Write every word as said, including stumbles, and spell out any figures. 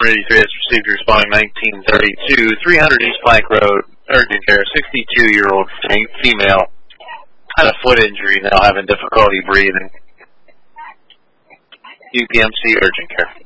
eighty-three has received a responding nineteen thirty-two, three hundred East Plank Road, urgent care, sixty-two-year-old female, had a foot injury, now having difficulty breathing. U P M C urgent care.